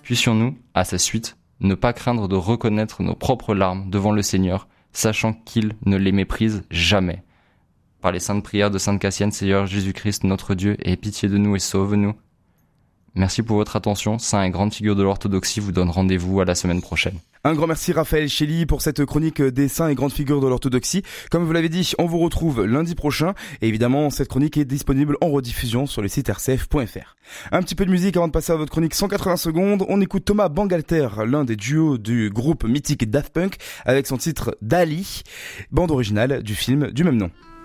Puissions-nous, à sa suite, ne pas craindre de reconnaître nos propres larmes devant le Seigneur, sachant qu'il ne les méprise jamais. Par les saintes prières de Sainte Cassiane, Seigneur Jésus-Christ, notre Dieu, aie pitié de nous et sauve-nous. Merci pour votre attention. Saint et grande figure de l'orthodoxie vous donne rendez-vous à la semaine prochaine. Un grand merci Raphaël Chély pour cette chronique des saints et grandes figures de l'orthodoxie. Comme vous l'avez dit, on vous retrouve lundi prochain. Et évidemment, cette chronique est disponible en rediffusion sur le site rcf.fr. Un petit peu de musique avant de passer à votre chronique 180 secondes. On écoute Thomas Bangalter, l'un des duos du groupe mythique Daft Punk, avec son titre Dali, bande originale du film du même nom.